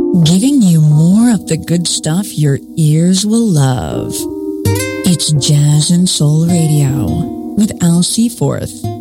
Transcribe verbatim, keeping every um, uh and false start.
giving you more of the good stuff your ears will love. It's Jazz and Soul Radio with Al Seaforth.